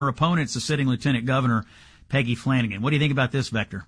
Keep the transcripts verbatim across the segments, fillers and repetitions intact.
Her opponent's the sitting Lieutenant Governor, Peggy Flanagan. What do you think about this, Vector?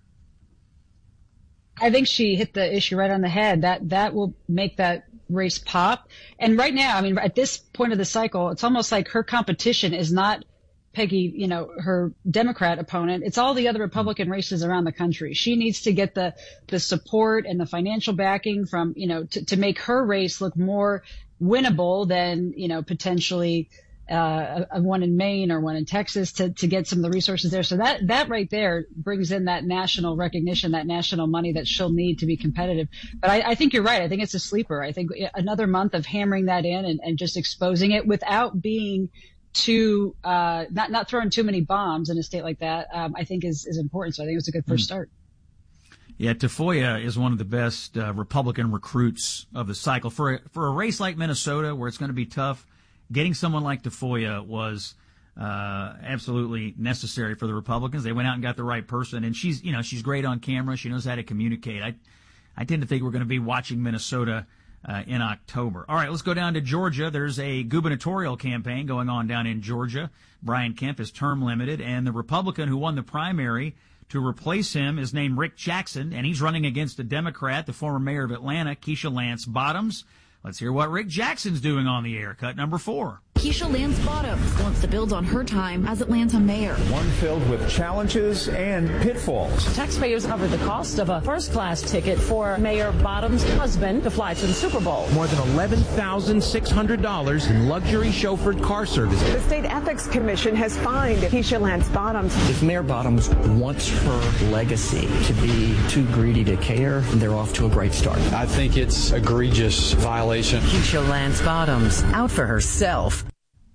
I think she hit the issue right on the head. That that will make that race pop. And right now, I mean, at this point of the cycle, it's almost like her competition is not Peggy, you know, her Democrat opponent. It's all the other Republican races around the country. She needs to get the the support and the financial backing from, you know, to, to make her race look more winnable than, you know, potentially uh, a, a one in Maine or one in Texas to, to get some of the resources there. So that, that right there brings in that national recognition, that national money that she'll need to be competitive. But I, I think you're right. I think it's a sleeper. I think another month of hammering that in and, and just exposing it without being too, uh, not, not throwing too many bombs in a state like that, um, I think is, is important. So I think it's a good first start. Yeah, Tafoya is one of the best uh, Republican recruits of the cycle. For a, for a race like Minnesota, where it's going to be tough, getting someone like Tafoya was uh, absolutely necessary for the Republicans. They went out and got the right person, and she's, you know, she's great on camera. She knows how to communicate. I, I tend to think we're going to be watching Minnesota uh, in October. All right, let's go down to Georgia. There's a gubernatorial campaign going on down in Georgia. Brian Kemp is term limited, and the Republican who won the primary to replace him is named Rick Jackson, and he's running against a Democrat, the former mayor of Atlanta, Keisha Lance Bottoms. Let's hear what Rick Jackson's doing on the air. Cut number four. Keisha Lance Bottoms wants to build on her time as Atlanta mayor. One filled with challenges and pitfalls. Taxpayers covered the cost of a first-class ticket for Mayor Bottoms' husband to fly to the Super Bowl. More than eleven thousand six hundred dollars in luxury chauffeured car services. The State Ethics Commission has fined Keisha Lance Bottoms. If Mayor Bottoms wants her legacy to be too greedy to care, they're off to a great start. I think it's egregious violation. Keisha Lance Bottoms, out for herself.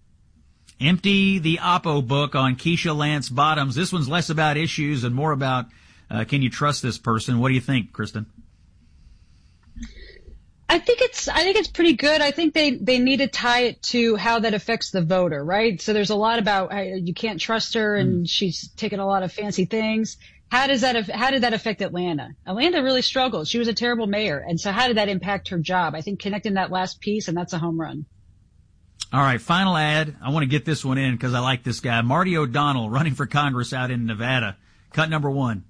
Empty the Oppo book on Keisha Lance Bottoms. This one's less about issues and more about uh, can you trust this person? What do you think, Kristen? I think it's I think it's pretty good. I think they, they need to tie it to how that affects the voter, right? So there's a lot about how you can't trust her and mm. she's taken a lot of fancy things. How does that how did that affect Atlanta? Atlanta really struggled. She was a terrible mayor, and so how did that impact her job? I think connecting that last piece, and that's a home run. All right, final ad. I want to get this one in because I like this guy. Marty O'Donnell running for Congress out in Nevada. Cut number one.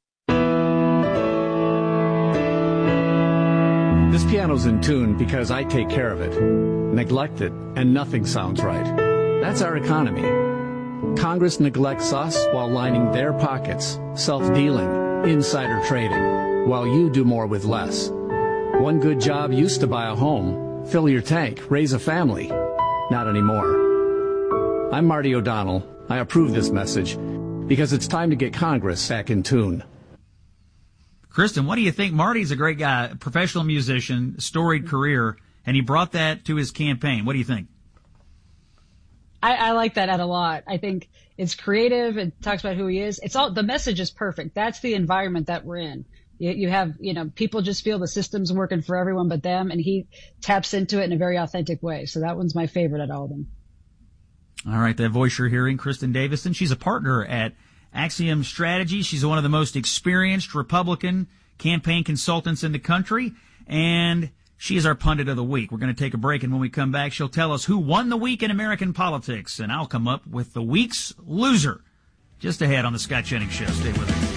This piano's in tune because I take care of it. Neglect it, and nothing sounds right. That's our economy. Congress neglects us while lining their pockets, self-dealing, insider trading, while you do more with less. One good job used to buy a home, fill your tank, raise a family. Not anymore. I'm Marty O'Donnell. I approve this message because it's time to get Congress back in tune. Kristen, what do you think? Marty's a great guy, a professional musician, storied career, and he brought that to his campaign. What do you think? I, I like that ad a lot. I think it's creative. It talks about who he is. It's all, the message is perfect. That's the environment that we're in. You, you have, you know, people just feel the system's working for everyone but them, and he taps into it in a very authentic way. So that one's my favorite at all of them. All right, that voice you're hearing, Kristen Davison. She's a partner at Axiom Strategy. She's one of the most experienced Republican campaign consultants in the country, and she is our pundit of the week. We're going to take a break, and when we come back, she'll tell us who won the week in American politics, and I'll come up with the week's loser. Just ahead on the Scott Jennings Show. Stay with us.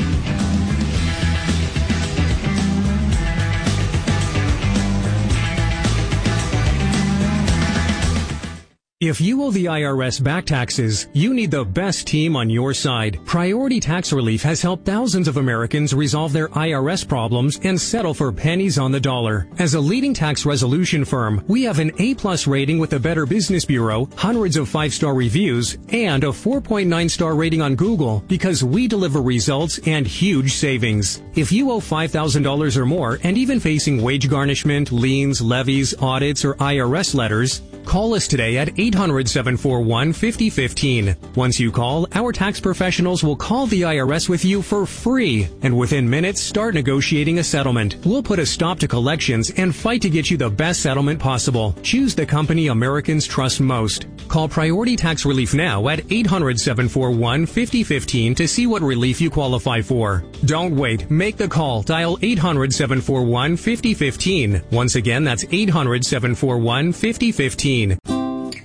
If you owe the I R S back taxes, you need the best team on your side. Priority Tax Relief has helped thousands of Americans resolve their I R S problems and settle for pennies on the dollar. As a leading tax resolution firm, we have an A-plus rating with the Better Business Bureau, hundreds of five-star reviews, and a four point nine star rating on Google because we deliver results and huge savings. If you owe five thousand dollars or more and even facing wage garnishment, liens, levies, audits, or I R S letters, call us today at eight hundred, seven four one, five oh one five. Once you call, our tax professionals will call the I R S with you for free, and within minutes start negotiating a settlement. We'll put a stop to collections and fight to get you the best settlement possible. Choose the company Americans trust most. Call Priority Tax Relief now at eight hundred, seven four one, five oh one five to see what relief you qualify for. Don't wait. Make the call. Dial eight hundred, seven four one, five oh one five. Once again, that's eight hundred, seven four one, five oh one five.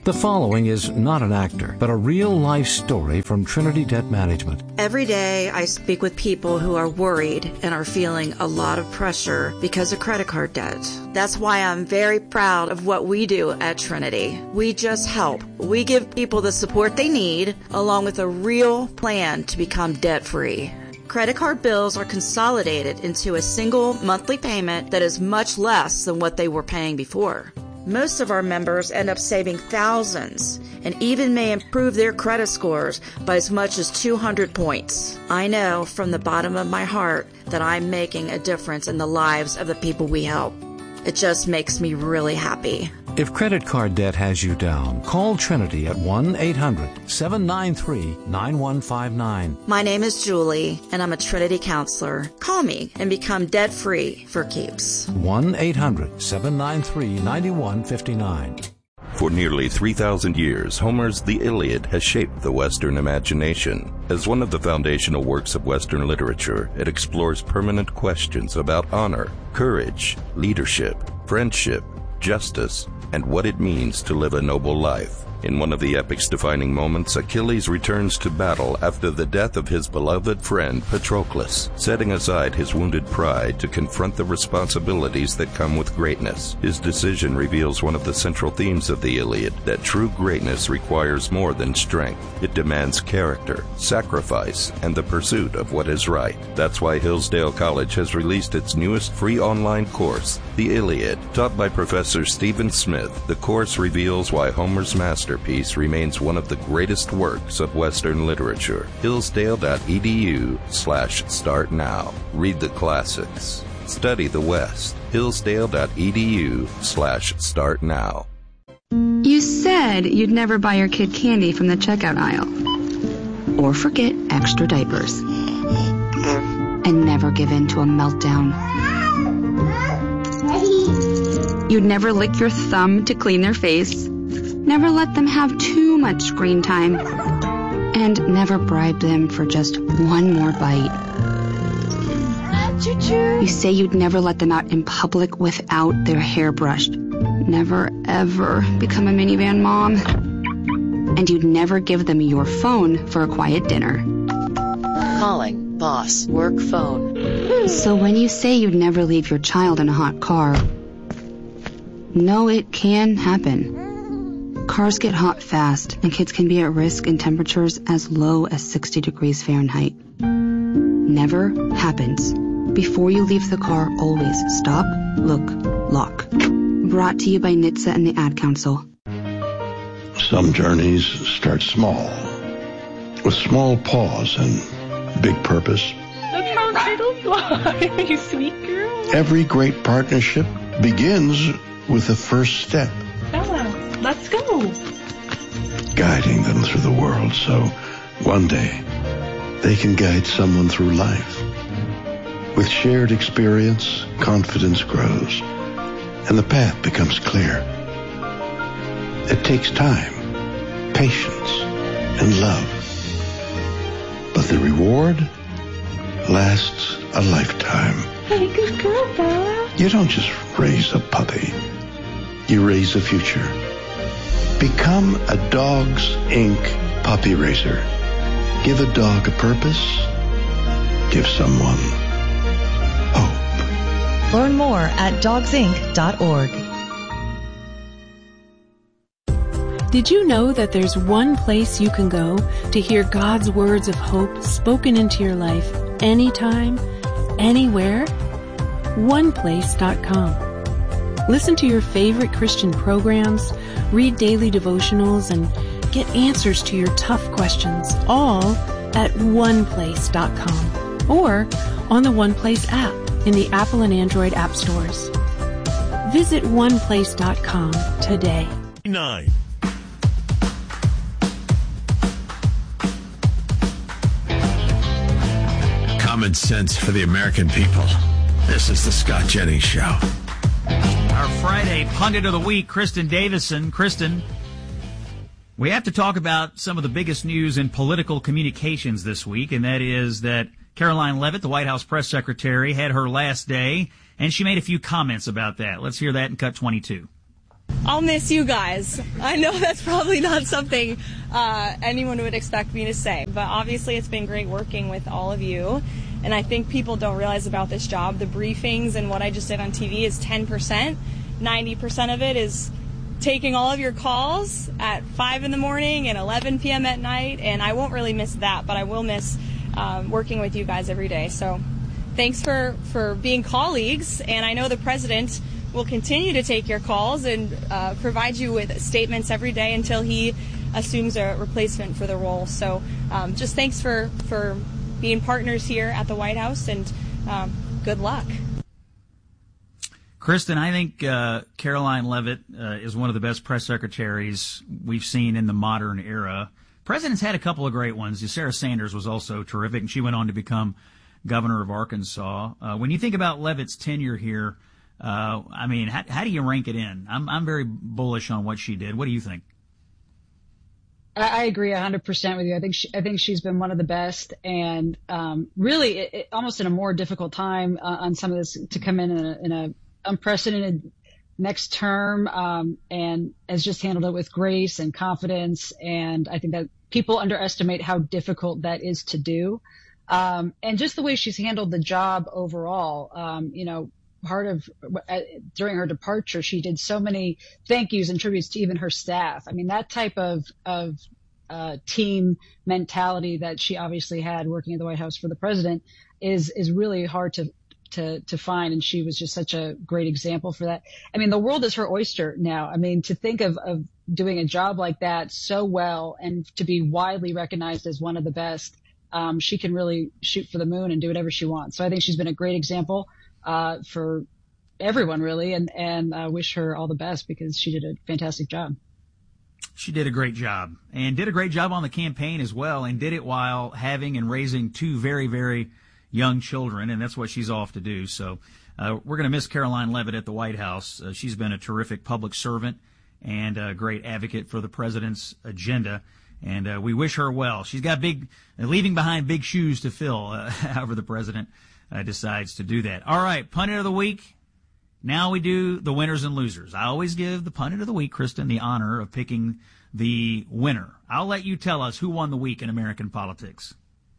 The following is not an actor, but a real-life story from Trinity Debt Management. Every day I speak with people who are worried and are feeling a lot of pressure because of credit card debt. That's why I'm very proud of what we do at Trinity. We just help. We give people the support they need, along with a real plan to become debt-free. Credit card bills are consolidated into a single monthly payment that is much less than what they were paying before. Most of our members end up saving thousands and even may improve their credit scores by as much as two hundred points. I know from the bottom of my heart that I'm making a difference in the lives of the people we help. It just makes me really happy. If credit card debt has you down, call Trinity at one eight hundred seven nine three nine one five nine. My name is Julie, and I'm a Trinity counselor. Call me and become debt-free for keeps. one eight hundred seven nine three nine one five nine. For nearly three thousand years, Homer's The Iliad has shaped the Western imagination. As one of the foundational works of Western literature, it explores permanent questions about honor, courage, leadership, friendship, justice, and what it means to live a noble life. In one of the epic's defining moments, Achilles returns to battle after the death of his beloved friend Patroclus, setting aside his wounded pride to confront the responsibilities that come with greatness. His decision reveals one of the central themes of the Iliad, that true greatness requires more than strength. It demands character, sacrifice, and the pursuit of what is right. That's why Hillsdale College has released its newest free online course, The Iliad. Taught by Professor Stephen Smith, the course reveals why Homer's masterpiece remains one of the greatest works of Western literature. Hillsdale.edu slash start now. Read the classics. Study the West. Hillsdale.edu slash start now. You said you'd never buy your kid candy from the checkout aisle. Or forget extra diapers. And never give in to a meltdown. You'd never lick your thumb to clean their face. Never let them have too much screen time. And never bribe them for just one more bite. Choo-choo. You say you'd never let them out in public without their hair brushed. Never, ever become a minivan mom. And you'd never give them your phone for a quiet dinner. Calling boss work phone. So when you say you'd never leave your child in a hot car, no, it can happen. Cars get hot fast, and kids can be at risk in temperatures as low as sixty degrees Fahrenheit. Never happens. Before you leave the car, always stop, look, lock. Brought to you by N H T S A and the Ad Council. Some journeys start small, with small pause and big purpose. Look how turtles fly, you sweet girl. Every great partnership begins with the first step. Bella, let's go. Guiding them through the world so one day they can guide someone through life. With shared experience, confidence grows, and the path becomes clear. It takes time, patience, and love. But the reward lasts a lifetime. Hey, good girl, Bella. You don't just raise a puppy. You raise a future. Become a Dogs Incorporated puppy raiser. Give a dog a purpose. Give someone hope. Learn more at dogs inc dot org. Did you know that there's one place you can go to hear God's words of hope spoken into your life anytime, anywhere? one place dot com. Listen to your favorite Christian programs, read daily devotionals, and get answers to your tough questions, all at one place dot com or on the OnePlace app in the Apple and Android app stores. Visit one place dot com today. Nine. Common sense for the American people. This is the Scott Jennings Show. Our Friday pundit of the week, Kristen Davison. Kristen, we have to talk about some of the biggest news in political communications this week, and that is that Caroline Leavitt, the White House press secretary, had her last day, and she made a few comments about that. Let's hear that in Cut twenty-two. I'll miss you guys. I know that's probably not something uh, anyone would expect me to say, but obviously it's been great working with all of you. And I think people don't realize about this job. The briefings and what I just did on T V is ten percent. ninety percent of it is taking all of your calls at five in the morning and eleven p.m. at night. And I won't really miss that, but I will miss um, working with you guys every day. So thanks for, for being colleagues. And I know the president will continue to take your calls and uh, provide you with statements every day until he assumes a replacement for the role. So um, just thanks for, for being partners here at the White House, and um, good luck. Kristen, I think uh, Karoline Leavitt uh, is one of the best press secretaries we've seen in the modern era. President's had a couple of great ones. Sarah Sanders was also terrific, and she went on to become governor of Arkansas. Uh, when you think about Leavitt's tenure here, uh, I mean, how, how do you rank it in? I'm, I'm very bullish on what she did. What do you think? I agree one hundred percent with you. I think she, I think she's been one of the best, and um, really, it, it, almost in a more difficult time uh, on some of this to come in in a, in a unprecedented next term, um, and has just handled it with grace and confidence. And I think that people underestimate how difficult that is to do, um, and just the way she's handled the job overall. Um, you know. Part of uh, during her departure, she did so many thank yous and tributes to even her staff. I mean, that type of of uh, team mentality that she obviously had working at the White House for the president is is really hard to to to find. And she was just such a great example for that. I mean, the world is her oyster now. I mean, to think of of doing a job like that so well and to be widely recognized as one of the best, um, she can really shoot for the moon and do whatever she wants. So I think she's been a great example. Uh, for everyone, really, and and uh, wish her all the best because she did a fantastic job. She did a great job, and did a great job on the campaign as well, and did it while having and raising two very, very young children, and that's what she's off to do. So uh, we're going to miss Karoline Leavitt at the White House. Uh, she's been a terrific public servant and a great advocate for the president's agenda, and uh, we wish her well. She's got big, uh, leaving behind big shoes to fill, uh, however the president Uh, decides to do that. All right, Pundit of the Week. Now we do the winners and losers. I always give the Pundit of the Week, Kristen, the honor of picking the winner. I'll let you tell us who won the week in American politics.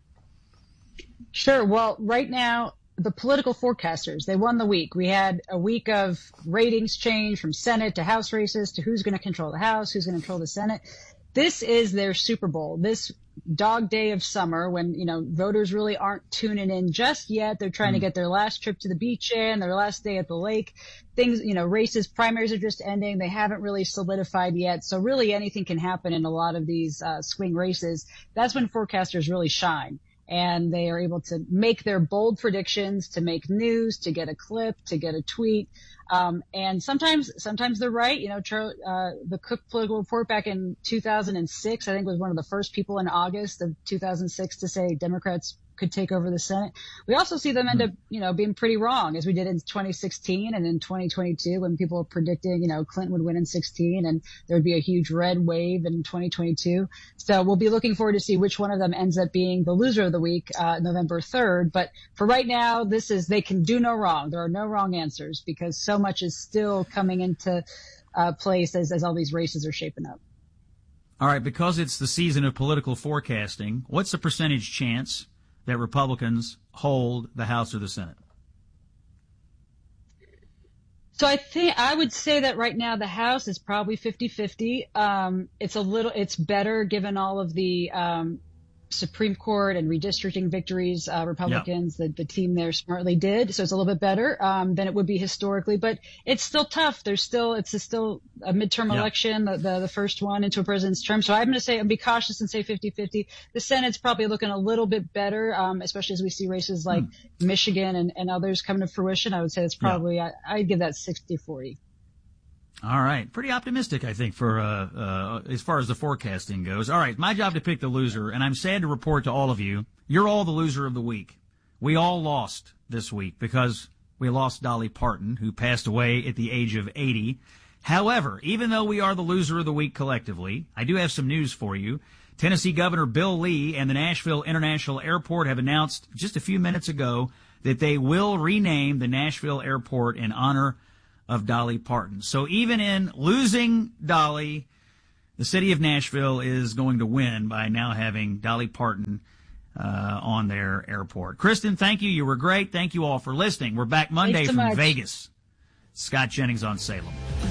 Sure. Well, right now, the political forecasters, they won the week. We had a week of ratings change from Senate to House races to who's going to control the House, who's going to control the Senate. This is their Super Bowl. This dog day of summer when, you know, voters really aren't tuning in just yet. They're trying mm. to get their last trip to the beach in, their last day at the lake. Things, you know, races, primaries are just ending. They haven't really solidified yet. So really anything can happen in a lot of these uh, swing races. That's when forecasters really shine. And they are able to make their bold predictions, to make news, to get a clip, to get a tweet. Um, and sometimes, sometimes they're right. You know, Charlie, uh, the Cook Political Report back in two thousand six, I think, was one of the first people in August of two thousand six to say Democrats could take over the Senate. We also see them end up, you know, being pretty wrong, as we did in twenty sixteen and in twenty twenty-two when people were predicting, you know, Clinton would win in sixteen and there would be a huge red wave in twenty twenty-two. So we'll be looking forward to see which one of them ends up being the loser of the week, uh, November third. But for right now, this is, they can do no wrong. There are no wrong answers because so much is still coming into uh, place as, as all these races are shaping up. All right, because it's the season of political forecasting, what's the percentage chance that Republicans hold the House or the Senate? So I think I would say that right now the House is probably fifty-fifty. Um, it's a little, it's better given all of the um, Supreme Court and redistricting victories uh, Republicans, yeah. the, the team there smartly did. So it's a little bit better um, than it would be historically, but it's still tough. There's still, it's a still a midterm yeah. election, the, the the first one into a president's term. So I'm going to say, I'll be cautious and say fifty-fifty. The Senate's probably looking a little bit better, um, especially as we see races like hmm. Michigan and, and others coming to fruition. I would say it's probably, yeah. I, I'd give that sixty forty. All right. Pretty optimistic, I think, for uh, uh as far as the forecasting goes. All right. My job to pick the loser, and I'm sad to report to all of you, you're all the loser of the week. We all lost this week because we lost Dolly Parton, who passed away at the age of eighty. However, even though we are the loser of the week collectively, I do have some news for you. Tennessee Governor Bill Lee and the Nashville International Airport have announced just a few minutes ago that they will rename the Nashville Airport in honor of Dolly Parton. So even in losing Dolly, the city of Nashville is going to win by now having Dolly Parton uh, on their airport. Kristen, thank you. You were great. Thank you all for listening. We're back Monday Thanks so from much. Vegas. Scott Jennings on Salem.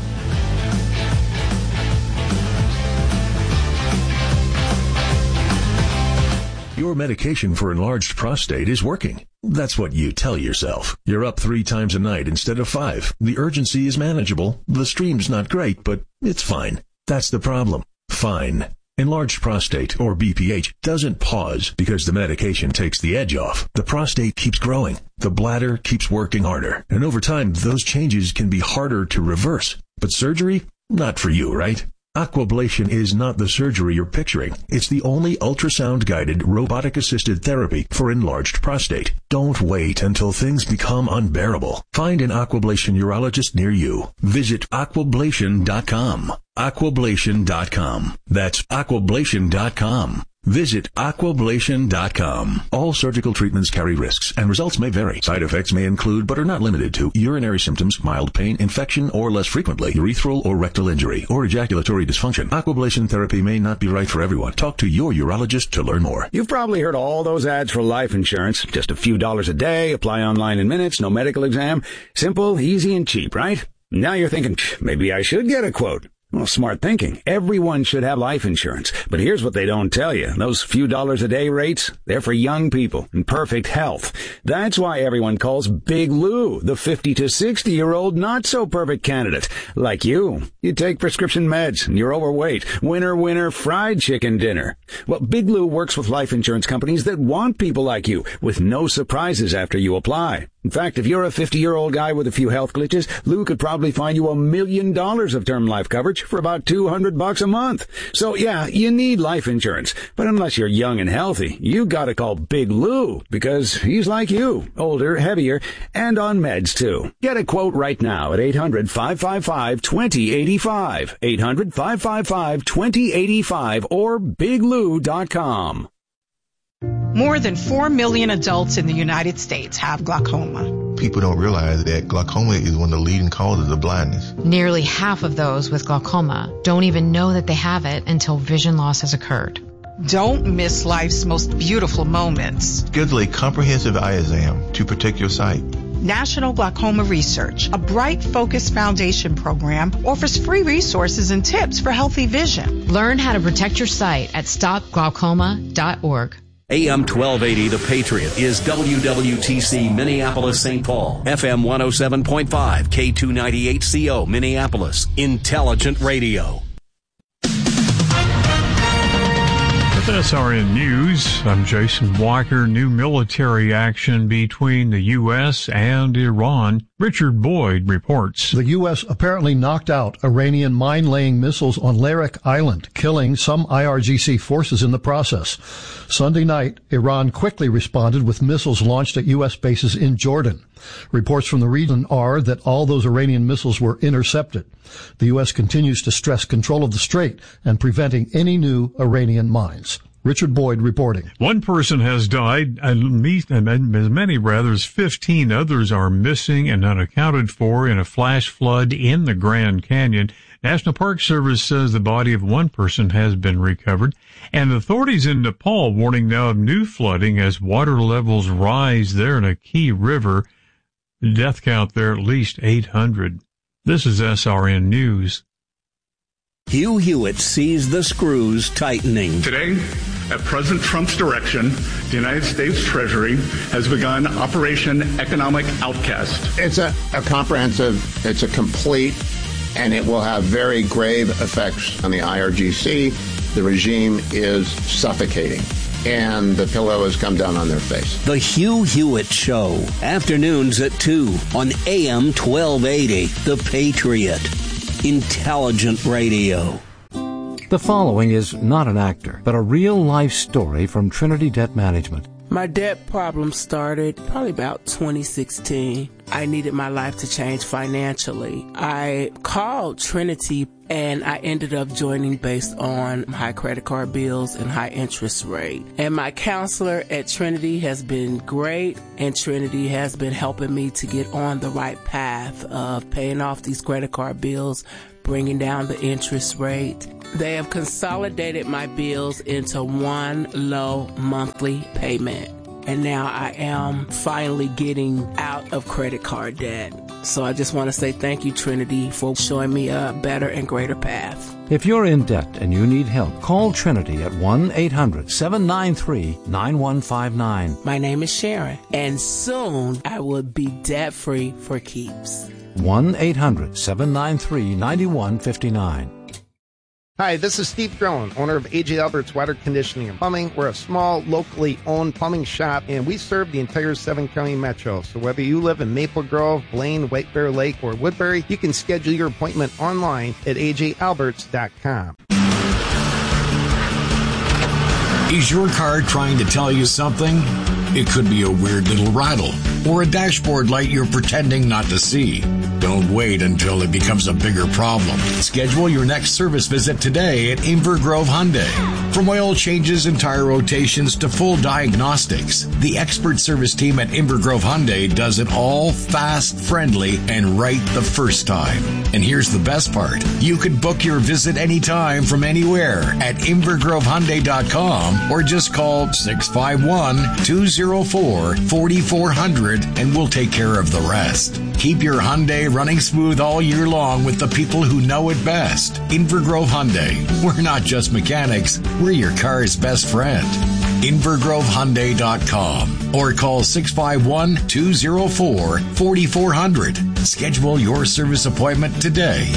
Your medication for enlarged prostate is working. That's what you tell yourself. You're up three times a night instead of five. The urgency is manageable. The stream's not great, but it's fine. That's the problem. Fine. Enlarged prostate, or B P H, doesn't pause because the medication takes the edge off. The prostate keeps growing. The bladder keeps working harder. And over time, those changes can be harder to reverse. But surgery? Not for you, right? Aquablation is not the surgery you're picturing. It's the only ultrasound-guided, robotic-assisted therapy for enlarged prostate. Don't wait until things become unbearable. Find an Aquablation urologist near you. Visit aquablation dot com. aquablation dot com. That's aquablation dot com. Visit aquablation dot com. All surgical treatments carry risks, and results may vary. Side effects may include, but are not limited to, urinary symptoms, mild pain, infection, or less frequently, urethral or rectal injury, or ejaculatory dysfunction. Aquablation therapy may not be right for everyone. Talk to your urologist to learn more. You've probably heard all those ads for life insurance. Just a few dollars a day, apply online in minutes, no medical exam. Simple, easy, and cheap, right? Now you're thinking, maybe I should get a quote. Well, smart thinking. Everyone should have life insurance. But here's what they don't tell you. Those few dollars a day rates, they're for young people in perfect health. That's why everyone calls Big Lou the fifty to sixty year old not so perfect candidate. Like you. You take prescription meds and you're overweight. Winner, winner, fried chicken dinner. Well, Big Lou works with life insurance companies that want people like you with no surprises after you apply. In fact, if you're a fifty-year-old guy with a few health glitches, Lou could probably find you a million dollars of term life coverage for about two hundred bucks a month. So yeah, you need life insurance. But unless you're young and healthy, you gotta call Big Lou because he's like you, older, heavier, and on meds too. Get a quote right now at eight hundred, five five five, two zero eight five, eight hundred, five five five, two zero eight five, or big lou dot com. More than four million adults in the United States have glaucoma. People don't realize that glaucoma is one of the leading causes of blindness. Nearly half of those with glaucoma don't even know that they have it until vision loss has occurred. Don't miss life's most beautiful moments. Schedule a comprehensive eye exam to protect your sight. National Glaucoma Research, a Bright Focus Foundation program, offers free resources and tips for healthy vision. Learn how to protect your sight at stop glaucoma dot org. A M twelve eighty The Patriot is W W T C Minneapolis Saint Paul, F M one oh seven point five, K two ninety-eight C O Minneapolis, Intelligent Radio. With S R N News, I'm Jason Walker. New military action between the U S and Iran. Richard Boyd reports. The U S apparently knocked out Iranian mine-laying missiles on Larak Island, killing some I R G C forces in the process. Sunday night, Iran quickly responded with missiles launched at U S bases in Jordan. Reports from the region are that all those Iranian missiles were intercepted. The U S continues to stress control of the strait and preventing any new Iranian mines. Richard Boyd reporting. One person has died, at least as many rather as fifteen others are missing and unaccounted for in a flash flood in the Grand Canyon. National Park Service says the body of one person has been recovered, and authorities in Nepal warning now of new flooding as water levels rise there in a key river. The death count there at least eight hundred. This is S R N News. Hugh Hewitt sees the screws tightening. Today, at President Trump's direction, the United States Treasury has begun Operation Economic Outcast. It's a, a comprehensive, it's a complete, and it will have very grave effects on the I R G C. The regime is suffocating, and the pillow has come down on their face. The Hugh Hewitt Show, afternoons at two on A M twelve eighty, The Patriot. Intelligent Radio. The following is not an actor, but a real-life story from Trinity Debt Management. My debt problem started probably about twenty sixteen. I needed my life to change financially. I called Trinity and I ended up joining based on high credit card bills and high interest rate. And my counselor at Trinity has been great, and Trinity has been helping me to get on the right path of paying off these credit card bills, bringing down the interest rate. They have consolidated my bills into one low monthly payment. And now I am finally getting out of credit card debt. So I just want to say thank you, Trinity, for showing me a better and greater path. If you're in debt and you need help, call Trinity at one eight hundred seven nine three nine one five nine. My name is Sharon, and soon I will be debt-free for keeps. one eight hundred seven nine three nine one five nine. Hi, this is Steve Drone, owner of A J Albert's Water Conditioning and Plumbing. We're a small, locally owned plumbing shop, and we serve the entire seven-county metro. So whether you live in Maple Grove, Blaine, White Bear Lake, or Woodbury, you can schedule your appointment online at a j alberts dot com. Is your car trying to tell you something? It could be a weird little rattle or a dashboard light you're pretending not to see. Don't wait until it becomes a bigger problem. Schedule your next service visit today at Inver Grove Hyundai. From oil changes and tire rotations to full diagnostics, the expert service team at Inver Grove Hyundai does it all fast, friendly, and right the first time. And here's the best part. You can book your visit anytime from anywhere at inver grove hyundai dot com or just call six five one, two zero four, four four zero zero and we'll take care of the rest. Keep your Hyundai running smooth all year long with the people who know it best. Inver Grove Hyundai. We're not just mechanics, we're your car's best friend. inver grove hyundai dot com or call six five one, two zero four, four four zero zero. Schedule your service appointment today.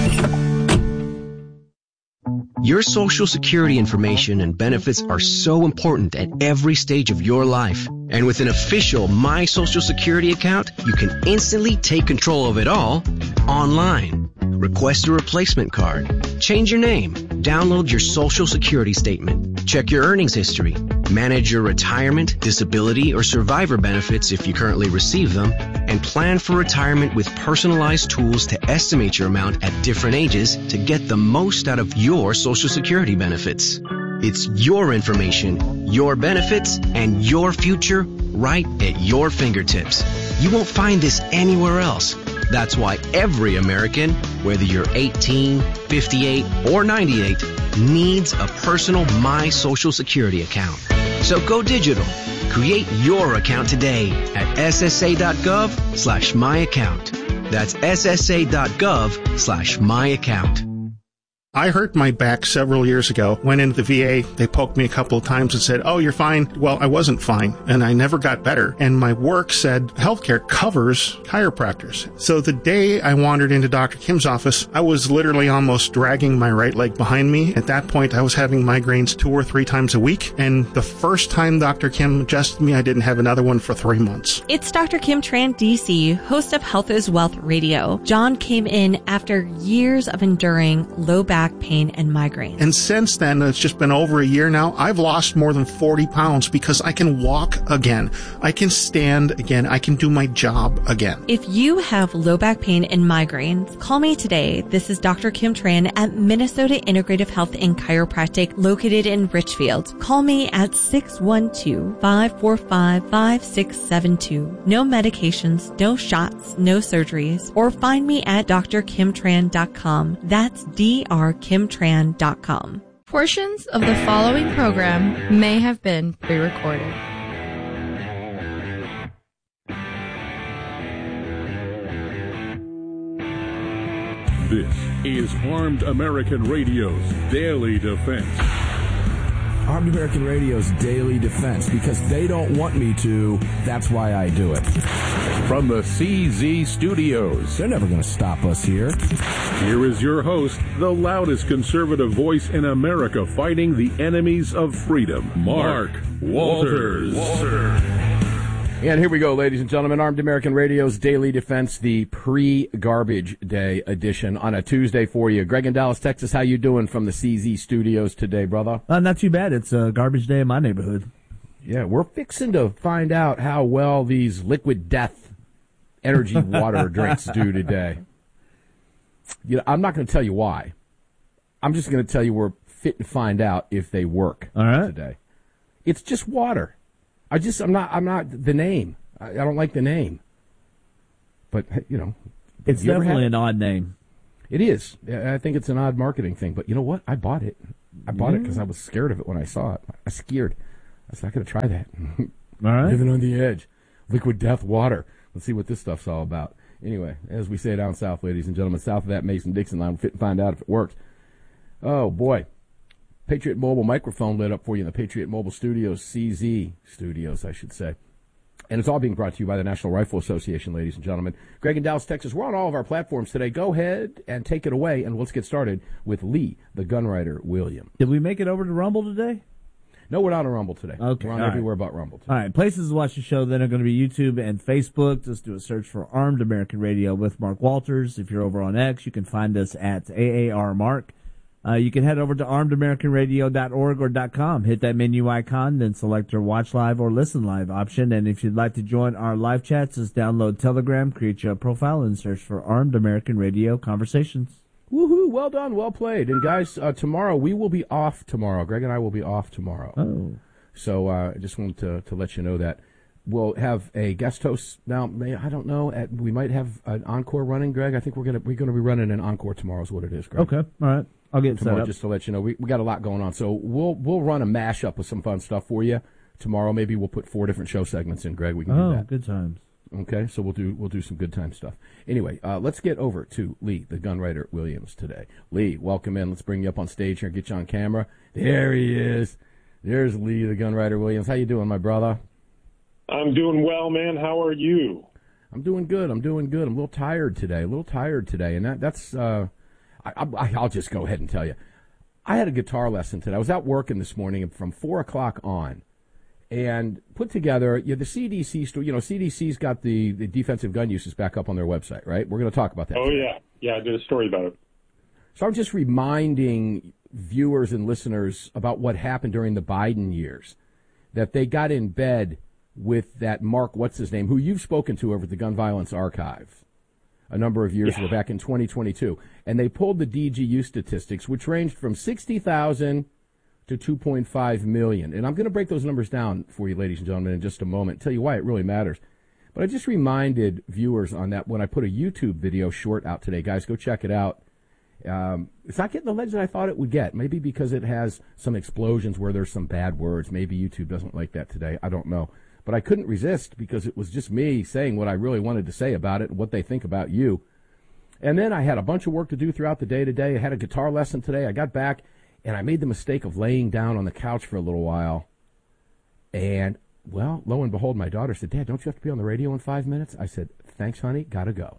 Your Social Security information and benefits are so important at every stage of your life. And with an official My Social Security account, you can instantly take control of it all online. Request a replacement card, change your name, download your Social Security statement, check your earnings history, manage your retirement, disability, or survivor benefits if you currently receive them, and plan for retirement with personalized tools to estimate your amount at different ages to get the most out of your Social Security benefits. It's your information, your benefits, and your future right at your fingertips. You won't find this anywhere else. That's why every American, whether you're eighteen, fifty-eight, or ninety-eight, needs a personal My Social Security account. So go digital. Create your account today at S S A dot gov slash my account. That's S S A dot gov slash my account. I hurt my back several years ago. Went into the V A. They poked me a couple of times and said, "Oh, you're fine." Well, I wasn't fine, and I never got better. And my work said healthcare covers chiropractors. So the day I wandered into Doctor Kim's office, I was literally almost dragging my right leg behind me. At that point, I was having migraines two or three times a week. And the first time Doctor Kim adjusted me, I didn't have another one for three months. It's Doctor Kim Tran, D C, host of Health is Wealth Radio. John came in after years of enduring low back pain and migraines. And since then, it's just been over a year now, I've lost more than forty pounds because I can walk again. I can stand again. I can do my job again. If you have low back pain and migraines, call me today. This is Doctor Kim Tran at Minnesota Integrative Health and Chiropractic located in Richfield. Call me at six one two, five four five, five six seven two. No medications, no shots, no surgeries. Or find me at d r kim tran dot com. That's D R kim tran dot com. Portions of the following program may have been pre-recorded. This is Armed American Radio's Daily Defense. Armed American Radio's Daily Defense, because they don't want me to, that's why I do it. From the C Z Studios. They're never going to stop us here. Here is your host, the loudest conservative voice in America fighting the enemies of freedom, Mark Walters. Walters. And here we go, ladies and gentlemen. Armed American Radio's Daily Defense, the pre-garbage day edition on a Tuesday for you. Greg in Dallas, Texas, how you doing from the C Z Studios today, brother? Uh, not too bad. It's a garbage day in my neighborhood. Yeah, we're fixing to find out how well these liquid death energy water drinks do today. You know, I'm not going to tell you why. I'm just going to tell you we're fit to find out if they work All right. today. It's just water. I just, I'm not, I'm not the name. I, I don't like the name. But, you know. It's definitely an odd name. It is. I think it's an odd marketing thing. But you know what? I bought it. I bought Yeah. it because I was scared of it when I saw it. I was scared. I said, I got to try that. All right. Living on the edge. Liquid death water. Let's see what this stuff's all about. Anyway, as we say down south, ladies and gentlemen, south of that Mason-Dixon line, we'll fit and find out if it works. Oh, boy. Patriot Mobile microphone lit up for you in the Patriot Mobile Studios, C Z Studios, I should say. And it's all being brought to you by the National Rifle Association, ladies and gentlemen. Greg in Dallas, Texas. We're on all of our platforms today. Go ahead and take it away, and let's get started with Lee, the Gunwriter Williams. Did we make it over to Rumble today? No, we're not on Rumble today. Okay. We're on all everywhere right. but Rumble today. All right. Places to watch the show then are going to be YouTube and Facebook. Just do a search for Armed American Radio with Mark Walters. If you're over on X, you can find us at A A R Mark. Uh, you can head over to armed american radio dot org or .com. Hit that menu icon, then select your Watch Live or Listen Live option. And if you'd like to join our live chats, just download Telegram, create your profile, and search for Armed American Radio Conversations. Woohoo! Well done, well played. And guys, uh, tomorrow we will be off tomorrow. Greg and I will be off tomorrow. Oh. So uh, I just wanted to, to let you know that. We'll have a guest host now. May, I don't know. At, we might have an encore running, Greg. I think we're gonna we're gonna be running an encore tomorrow. Is what it is, Greg. Okay, all right. I'll get tomorrow, set up. just to let you know. We we got a lot going on, so we'll we'll run a mashup with some fun stuff for you tomorrow. Maybe we'll put four different show segments in, Greg. We can oh, do that. Good times. Okay, so we'll do we'll do some good time stuff. Anyway, uh, let's get over to Lee, the Gunwriter Williams today. Lee, welcome in. Let's bring you up on stage here and get you on camera. There he is. There's Lee, the Gunwriter Williams. How you doing, my brother? I'm doing well, man. How are you? I'm doing good. I'm doing good. I'm a little tired today. A little tired today, and that, that's. Uh, I, I, I'll just go ahead and tell you. I had a guitar lesson today. I was out working this morning from four o'clock on, and put together. You know, the C D C store. You know, C D C's got the, the defensive gun uses back up on their website, right? We're going to talk about that. Oh today. yeah, yeah. I did a story about it. So I'm just reminding viewers and listeners about what happened during the Biden years, that they got in bed with that Mark, what's his name, who you've spoken to over at the Gun Violence Archive a number of years yeah. ago, back in twenty twenty-two. And they pulled the D G U statistics, which ranged from sixty thousand to two point five million. And I'm going to break those numbers down for you, ladies and gentlemen, in just a moment, tell you why it really matters. But I just reminded viewers on that when I put a YouTube video short out today. Guys, go check it out. Um, it's not getting the legs that I thought it would get. Maybe because it has some explosions where there's some bad words. Maybe YouTube doesn't like that today. I don't know. But I couldn't resist because it was just me saying what I really wanted to say about it and what they think about you. And then I had a bunch of work to do throughout the day today. I had a guitar lesson today. I got back, and I made the mistake of laying down on the couch for a little while. And, well, lo and behold, my daughter said, Dad, don't you have to be on the radio in five minutes? I said, thanks, honey. Gotta go.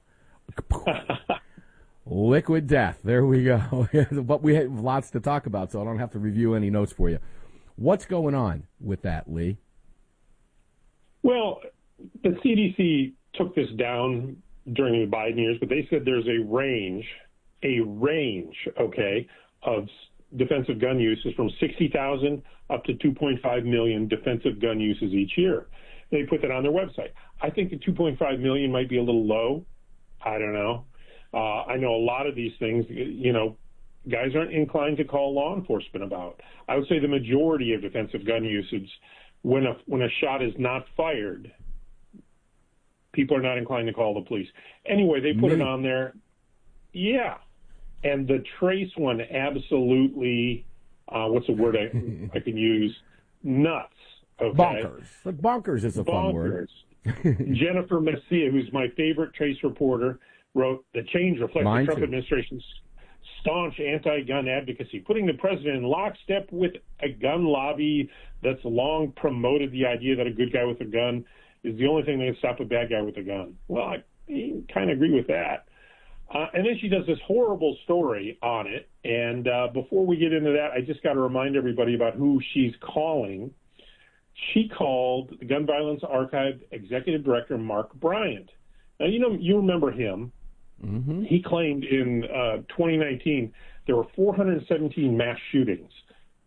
Liquid death. There we go. But we have lots to talk about, so I don't have to review any notes for you. What's going on with that, Lee? Well, the C D C took this down during the Biden years, but they said there's a range, a range, okay, of defensive gun uses from sixty thousand up to two point five million defensive gun uses each year. They put that on their website. I think the two point five million might be a little low. I don't know. Uh, I know a lot of these things, you know, guys aren't inclined to call law enforcement about. I would say the majority of defensive gun usage, when a when a shot is not fired, people are not inclined to call the police. Anyway, they put Me. it on there. Yeah. And the trace one absolutely, uh, what's the word I, I can use? Nuts. Okay. Bonkers. But bonkers is a fun word. Jennifer Messia, who's my favorite trace reporter, wrote, "The change reflects Mine the Trump too. administration's staunch anti-gun advocacy, putting the president in lockstep with a gun lobby that's long promoted the idea that a good guy with a gun is the only thing that can stop a bad guy with a gun." Well, I kind of agree with that. Uh, and then she does this horrible story on it. And uh, before we get into that, I just got to remind everybody about who she's calling. She called the Gun Violence Archive Executive Director Mark Bryant. Now, you know, you remember him. Mm-hmm. He claimed in uh, twenty nineteen there were four hundred seventeen mass shootings.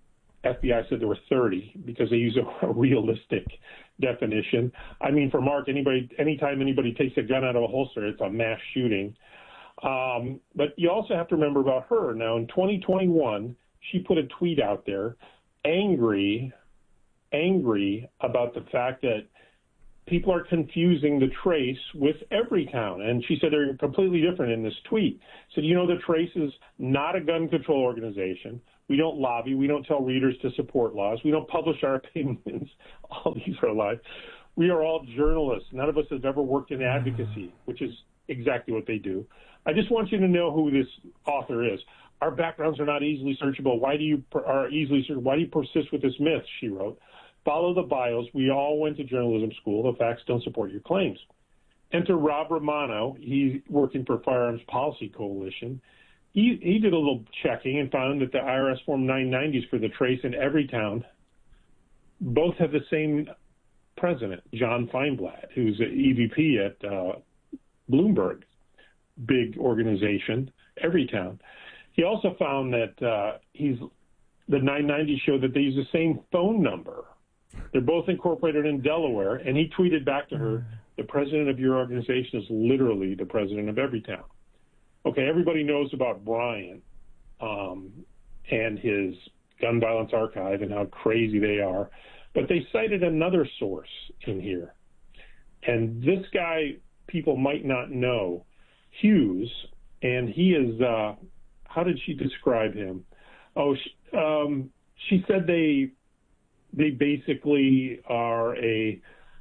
F B I said there were thirty because they use a, a realistic definition. I mean, for Mark, anybody, anytime anybody takes a gun out of a holster, it's a mass shooting. Um, but you also have to remember about her. Now, in twenty twenty-one, she put a tweet out there, angry, angry about the fact that people are confusing the Trace with Everytown. And she said they're completely different in this tweet. Said, you know, the Trace is not a gun control organization. We don't lobby. We don't tell readers to support laws. We don't publish our opinions. All these are lies. We are all journalists. None of us has ever worked in advocacy, which is exactly what they do. I just want you to know who this author is. Our backgrounds are not easily searchable. Why do you are easily searchable? Why do you persist with this myth? She wrote. Follow the bios. We all went to journalism school. The facts don't support your claims. Enter Rob Romano. He's working for Firearms Policy Coalition. He, he did a little checking and found that the I R S Form nine nineties for the Trace in Everytown both have the same president, John Feinblatt, who's an E V P at uh, Bloomberg, big organization, Everytown. He also found that uh, he's the nine ninety show that they use the same phone number. They're both incorporated in Delaware, and he tweeted back to her, the president of your organization is literally the president of Everytown. Okay, everybody knows about Brian um, and his gun violence archive and how crazy they are, but they cited another source in here. And this guy, people might not know, Hughes, and he is, uh, how did she describe him? Oh, she, um, she said they they basically are a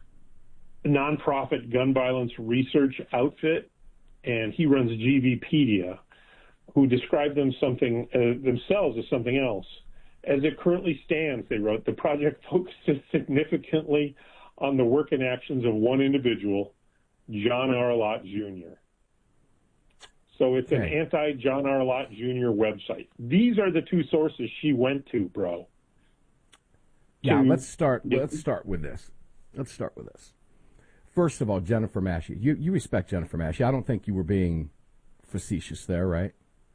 nonprofit gun violence research outfit, and he runs GVpedia, who described them something uh, themselves as something else. As it currently stands, they wrote, the project focuses significantly on the work and actions of one individual, John R. Lott Junior So it's an anti-John R. Lott Junior website. These are the two sources she went to, bro. Yeah, to, let's start. Let's start with this. Let's start with this. First of all, Jennifer Massey. You you respect Jennifer Massey. I don't think you were being facetious there, right?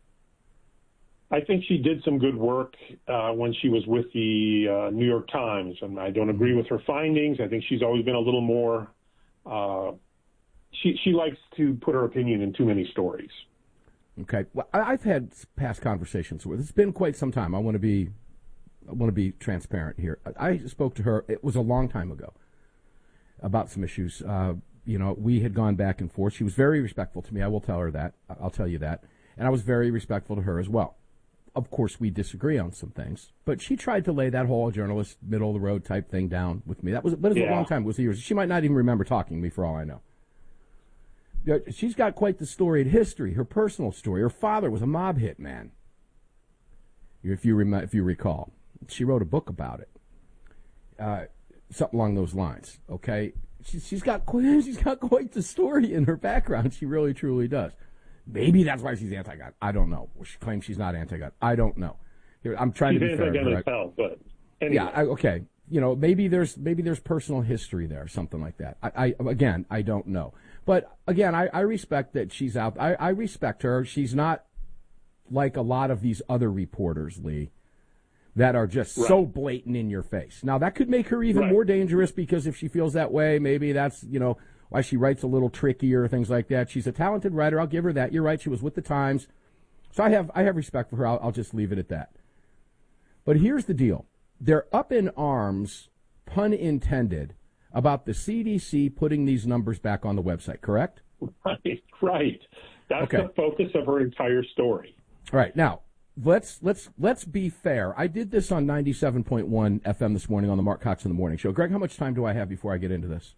I think she did some good work uh, when she was with the uh, New York Times, and I don't agree with her findings. I think she's always been a little more. Uh, she she likes to put her opinion in too many stories. Okay. Well, I've had past conversations with her. It's been quite some time. I want to be, I want to be transparent here. I spoke to her. It was a long time ago about some issues. Uh, you know, we had gone back and forth. She was very respectful to me. I will tell her that. I'll tell you that. And I was very respectful to her as well. Of course, we disagree on some things, but she tried to lay that whole journalist middle of the road type thing down with me. That was, but it was yeah. a long time. It was years. She might not even remember talking to me for all I know. She's got quite the storied history, her personal story. Her father was a mob hit man, if you rem- if you recall. She wrote a book about it, uh, something along those lines. Okay, she, she's got quite, she's got quite the story in her background. She really, truly does. Maybe that's why she's anti-gun. I don't know. She claims she's not anti-gun. I don't know. Here, I'm trying she's to be fair. Anti-gun as hell, but anyway. Yeah, I, okay. You know, maybe there's maybe there's personal history there, something like that. I, I again, I don't know. But again, I, I respect that she's out. I, I respect her. She's not like a lot of these other reporters, Lee, that are just right. so blatant in your face. Now, that could make her even right. more dangerous because if she feels that way, maybe that's, you know, why she writes a little trickier, things like that. She's a talented writer. I'll give her that. You're right. She was with the Times. So I have I have respect for her. I'll, I'll just leave it at that. But here's the deal. They're up in arms, pun intended, about the C D C putting these numbers back on the website, correct? Right, right. That's okay. the focus of her entire story. All right. Now, let's let's let's be fair. I did this on ninety-seven point one F M this morning on the Mark Cox in the Morning Show. Greg, how much time do I have before I get into this?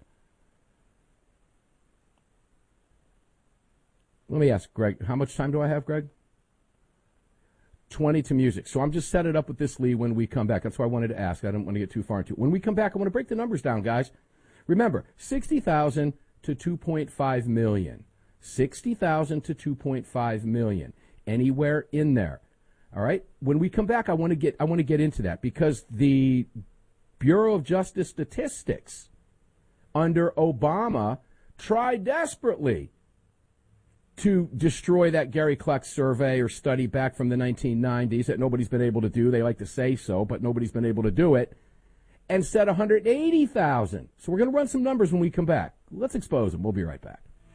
Let me ask, Greg, how much time do I have, Greg? twenty to music. So I'm just set it up with this, Lee, when we come back. That's why I wanted to ask. I didn't want to get too far into it. When we come back, I want to break the numbers down, guys. Remember, sixty thousand to two point five million. sixty thousand to two point five million. Anywhere in there. All right? When we come back, I want to get I want to get into that because the Bureau of Justice Statistics under Obama tried desperately to destroy that Gary Kleck survey or study back from the nineteen nineties that nobody's been able to do. They like to say so, but nobody's been able to do it. And said one hundred eighty thousand. So we're going to run some numbers when we come back. Let's expose them. We'll be right back.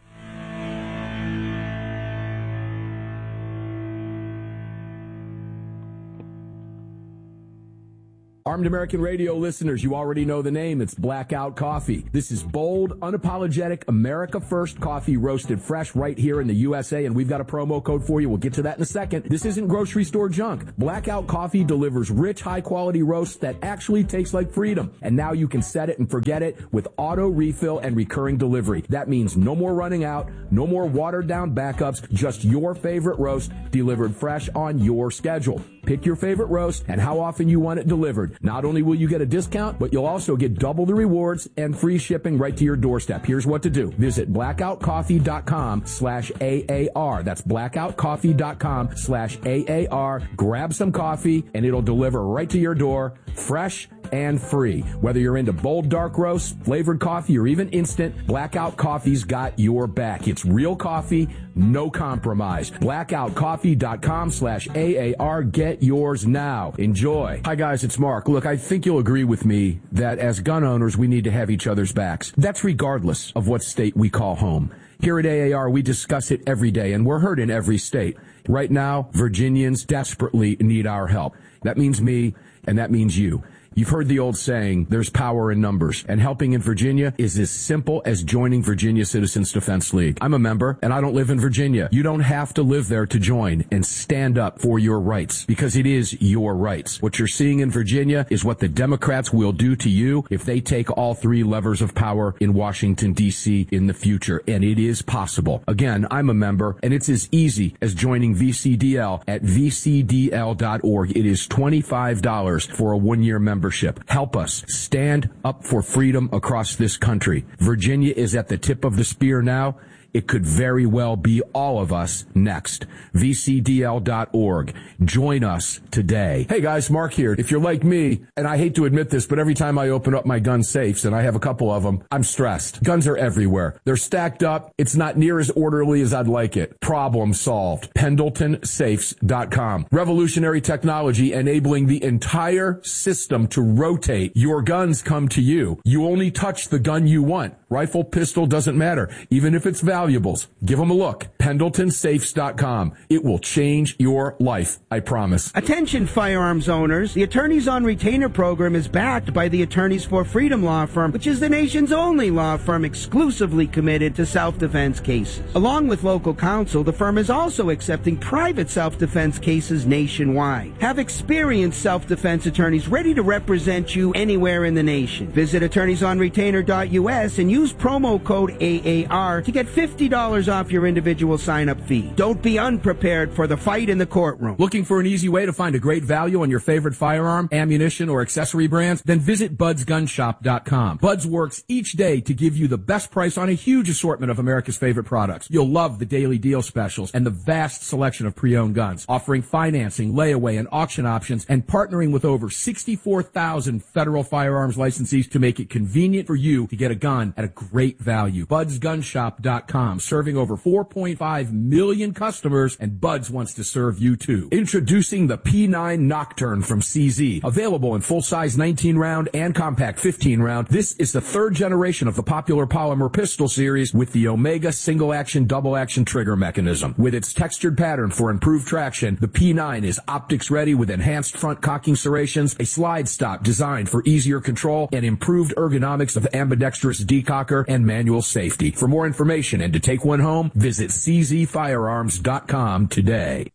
Armed American Radio listeners, you already know the name. It's Blackout Coffee. This is bold, unapologetic, America First coffee roasted fresh right here in the U S A, and we've got a promo code for you. We'll get to that in a second. This isn't grocery store junk. Blackout Coffee delivers rich, high-quality roasts that actually taste like freedom. And now you can set it and forget it with auto refill and recurring delivery. That means no more running out, no more watered-down backups, just your favorite roast delivered fresh on your schedule. Pick your favorite roast and how often you want it delivered. Not only will you get a discount, but you'll also get double the rewards and free shipping right to your doorstep. Here's what to do. Visit blackoutcoffee.com slash AAR. That's blackoutcoffee.com slash AAR. Grab some coffee and it'll deliver right to your door, fresh and free. Whether you're into bold dark roasts, flavored coffee, or even instant, Blackout Coffee's got your back. It's real coffee, no compromise. blackoutcoffee.com slash AAR. Get yours now. Enjoy. Hi guys, it's Mark. Look, I think you'll agree with me that as gun owners, we need to have each other's backs. That's regardless of what state we call home. Here at A A R, we discuss it every day, and we're heard in every state. Right now, Virginians desperately need our help. That means me, and that means you. You've heard the old saying, there's power in numbers, and helping in Virginia is as simple as joining Virginia Citizens Defense League. I'm a member, and I don't live in Virginia. You don't have to live there to join and stand up for your rights, because it is your rights. What you're seeing in Virginia is what the Democrats will do to you if they take all three levers of power in Washington, D C in the future, and it is possible. Again, I'm a member, and it's as easy as joining V C D L at v c d l dot org. It is twenty-five dollars for a one-year membership. Help us stand up for freedom across this country. Virginia is at the tip of the spear now. It could very well be all of us next. v c d l dot org. Join us today. Hey guys, Mark here. If you're like me, and I hate to admit this, but every time I open up my gun safes, and I have a couple of them, I'm stressed. Guns are everywhere. They're stacked up. It's not near as orderly as I'd like it. Problem solved. Pendleton Safes dot com. Revolutionary technology enabling the entire system to rotate. Your guns come to you. You only touch the gun you want. Rifle, pistol, doesn't matter. Even if it's valuables, give them a look. Pendleton Safes dot com. It will change your life, I promise. Attention firearms owners. The Attorneys on Retainer program is backed by the Attorneys for Freedom law firm, which is the nation's only law firm exclusively committed to self-defense cases. Along with local counsel, the firm is also accepting private self-defense cases nationwide. Have experienced self-defense attorneys ready to represent you anywhere in the nation. Visit attorneys on retainer dot u s and use promo code A A R to get fifty dollars off your individual sign-up fee. Don't be unprepared for the fight in the courtroom. Looking for an easy way to find a great value on your favorite firearm, ammunition, or accessory brands? Then visit buds gun shop dot com. Buds works each day to give you the best price on a huge assortment of America's favorite products. You'll love the daily deal specials and the vast selection of pre-owned guns, offering financing, layaway, and auction options, and partnering with over sixty-four thousand federal firearms licensees to make it convenient for you to get a gun at a great value. buds gun shop dot com, serving over four point five million customers, and Buds wants to serve you too. Introducing the P nine Nocturne from C Z. Available in full-size nineteen round and compact fifteen round, this is the third generation of the popular polymer pistol series with the Omega single-action, double-action trigger mechanism. With its textured pattern for improved traction, the P nine is optics-ready with enhanced front cocking serrations, a slide stop designed for easier control, and improved ergonomics of ambidextrous decocker and manual safety. For more information and to take one home, visit c z firearms dot com today.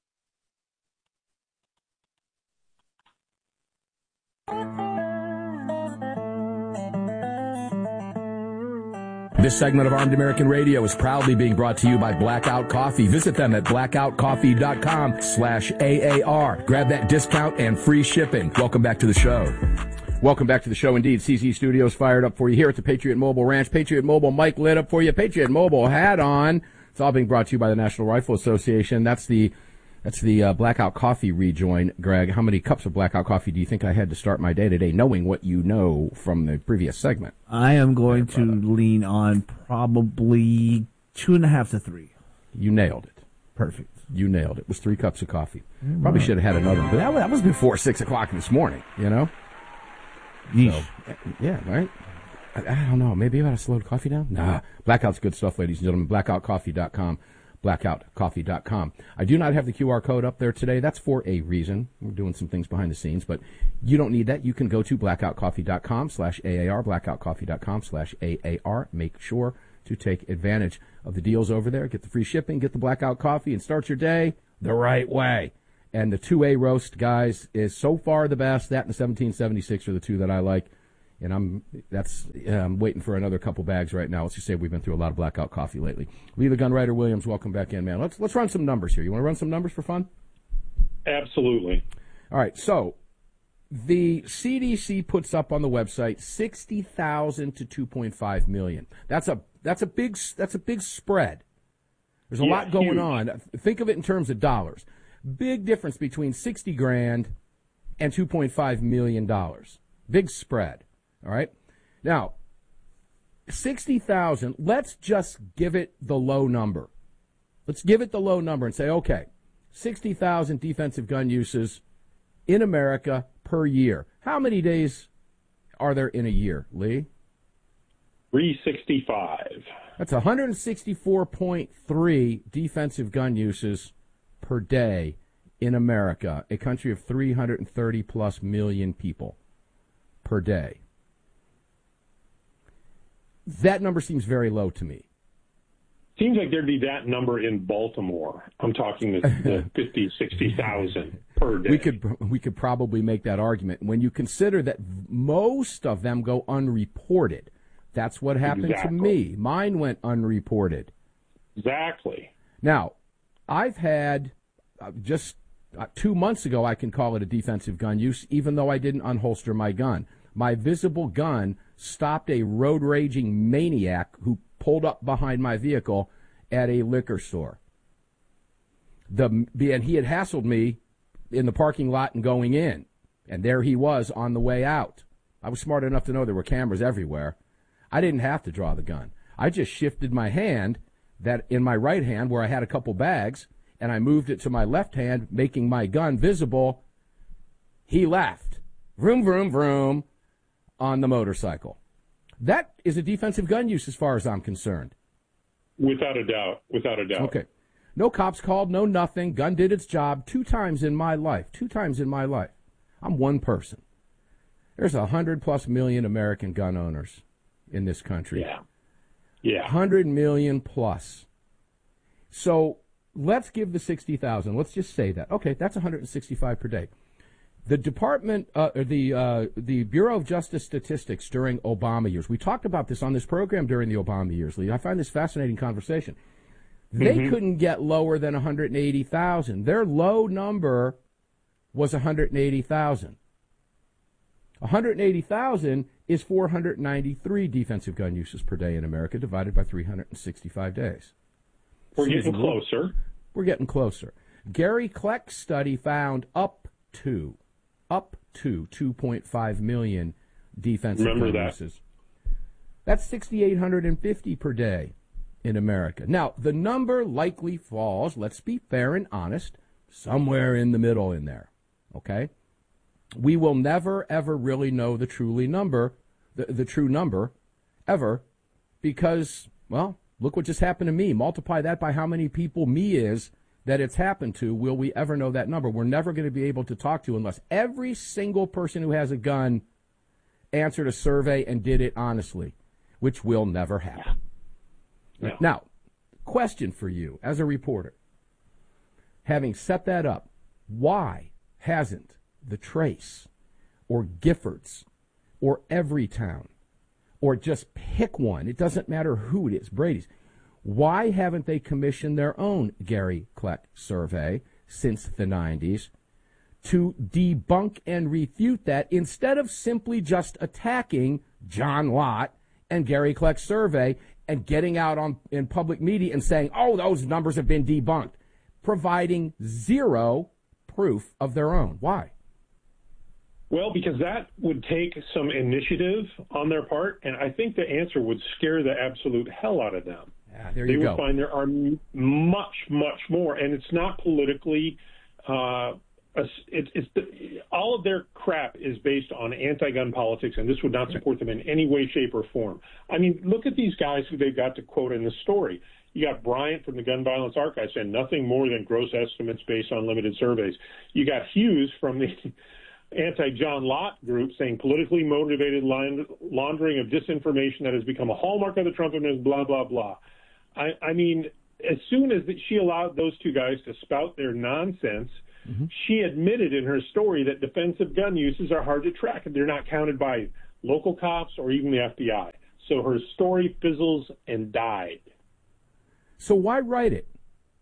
This segment of Armed American Radio is proudly being brought to you by Blackout Coffee. Visit them at blackout coffee dot com slash A A R. Grab that discount and free shipping. Welcome back to the show. Welcome back to the show indeed. C Z Studios fired up for you here at the Patriot Mobile Ranch. Patriot Mobile Mike lit up for you. Patriot Mobile hat on. It's all being brought to you by the National Rifle Association. That's the that's the uh, Blackout Coffee rejoin. Greg, how many cups of Blackout Coffee do you think I had to start my day today, knowing what you know from the previous segment? I am going to lean on probably two and a half to three. You nailed it. Perfect. You nailed it. It was three cups of coffee. Mm, Probably wow. should have had another one, but that, that was before six o'clock this morning, you know? Yeesh. So, yeah, right? I, I don't know. Maybe I ought to slow the coffee down? Nah. Blackout's good stuff, ladies and gentlemen. blackout coffee dot com. blackout coffee dot com. I do not have the Q R code up there today. That's for a reason. We're doing some things behind the scenes, but you don't need that. You can go to blackout coffee dot com slash A A R, blackout coffee dot com slash A A R. Make sure to take advantage of the deals over there. Get the free shipping, get the Blackout Coffee, and start your day the right way. And the two A roast, guys, is so far the best. That and the seventeen seventy-six are the two that I like. And I'm that's I'm waiting for another couple bags right now. Let's just say we've been through a lot of Blackout Coffee lately. Lee the Gunwriter Williams, welcome back in, man. Let's let's run some numbers here. You want to run some numbers for fun? Absolutely. All right. So the C D C puts up on the website sixty thousand to two point five million. That's a that's a big that's a big spread. There's a Yeah, lot going huge. on. Think of it in terms of dollars. Big difference between sixty grand and two point five million dollars. Big spread. All right. Now, sixty thousand, let's just give it the low number. Let's give it the low number and say, okay, sixty thousand defensive gun uses in America per year. How many days are there in a year, Lee? three sixty-five. That's one hundred sixty-four point three defensive gun uses per day in America, a country of three hundred thirty plus million people per day. That number seems very low to me. Seems like there'd be that number in Baltimore. I'm talking the, the fifty, sixty thousand per day. We could we could probably make that argument. When you consider that most of them go unreported, that's what happened Exactly. to me. Mine went unreported. Exactly. Now, I've had uh, just uh, two months ago, I can call it a defensive gun use, even though I didn't unholster my gun. My visible gun stopped a road raging maniac who pulled up behind my vehicle at a liquor store. The and he had hassled me in the parking lot and going in, and there he was on the way out. I was smart enough to know there were cameras everywhere. I didn't have to draw the gun. I just shifted my hand, that in my right hand where I had a couple bags, and I moved it to my left hand, making my gun visible. He left. Vroom, vroom, vroom on the motorcycle. That is a defensive gun use as far as I'm concerned. Without a doubt. Without a doubt. Okay. No cops called, no nothing. Gun did its job two times in my life. Two times in my life. I'm one person. There's a hundred plus million American gun owners in this country. Yeah. Yeah. Hundred million plus. So let's give the sixty thousand. Let's just say that. Okay, that's one hundred sixty-five per day. The Department, uh, or the uh, the Bureau of Justice Statistics during Obama years. We talked about this on this program during the Obama years, Lee. I find this fascinating conversation. They Mhm. couldn't get lower than one hundred eighty thousand. Their low number was one hundred eighty thousand. one hundred eighty thousand is four hundred ninety-three defensive gun uses per day in America, divided by three hundred sixty-five days. We're Seems getting a little- closer. We're getting closer. Gary Kleck's study found up to, up to two point five million defensive Remember gun that. uses. That's six thousand eight hundred fifty per day in America. Now, the number likely falls, let's be fair and honest, somewhere in the middle in there, okay? We will never, ever really know the truly number, the, the true number, ever, because, well, look what just happened to me. Multiply that by how many people me is that it's happened to. Will we ever know that number? We're never going to be able to talk to unless every single person who has a gun answered a survey and did it honestly, which will never happen. No. Now, question for you as a reporter. Having set that up, why hasn't the Trace or Giffords or Everytown or just pick one, it doesn't matter who it is, Brady's, why haven't they commissioned their own Gary Kleck survey since the nineties to debunk and refute that instead of simply just attacking John Lott and Gary Kleck's survey and getting out on in public media and saying, oh, those numbers have been debunked, providing zero proof of their own? Why? Well, because that would take some initiative on their part, and I think the answer would scare the absolute hell out of them. there they you will go. find there are m- much, much more, and it's not politically. Uh, it's, it's the, all of their crap is based on anti-gun politics, and this would not support them in any way, shape, or form. I mean, look at these guys who they've got to quote in this story. You got Bryant from the Gun Violence Archive saying nothing more than gross estimates based on limited surveys. You got Hughes from the anti-John Lott group saying politically motivated laundering of disinformation that has become a hallmark of the Trump administration, blah, blah, blah. I, I mean, as soon as she allowed those two guys to spout their nonsense, mm-hmm. she admitted in her story that defensive gun uses are hard to track, and they're not counted by local cops or even the F B I. So her story fizzles and died. So why write it?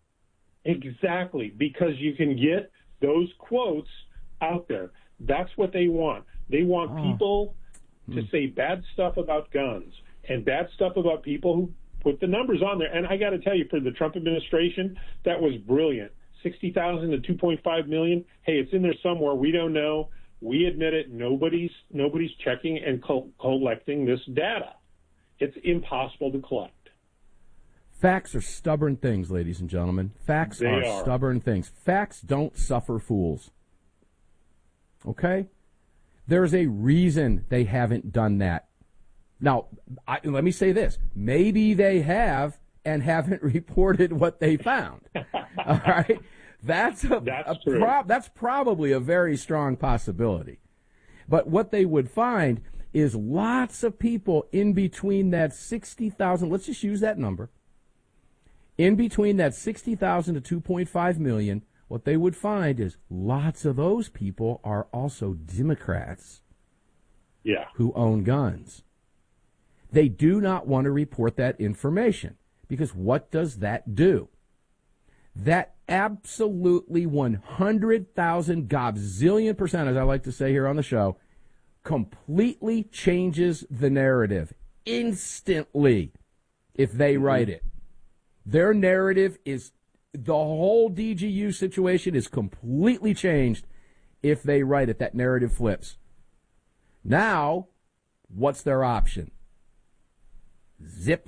Exactly, because you can get those quotes out there. That's what they want. They want oh. people to say bad stuff about guns and bad stuff about people who put the numbers on there. And I got to tell you, for the Trump administration, that was brilliant. sixty thousand to two point five million. Hey, it's in there somewhere. We don't know. We admit it. Nobody's nobody's checking and co- collecting this data. It's impossible to collect. Facts are stubborn things, ladies and gentlemen. Facts they are, are stubborn things. Facts don't suffer fools. Okay? There's a reason they haven't done that. Now, I, let me say this. Maybe they have and haven't reported what they found. All right? That's, a, that's, a pro- that's probably a very strong possibility. But what they would find is lots of people in between that sixty thousand, let's just use that number, in between that sixty thousand to two point five million, what they would find is lots of those people are also Democrats yeah. who own guns. They do not want to report that information because what does that do? That absolutely one hundred thousand gobzillion percent, as I like to say here on the show, completely changes the narrative instantly if they mm-hmm. write it. Their narrative is, the whole D G U situation is completely changed if they write it. That narrative flips. Now, what's their option? Zip.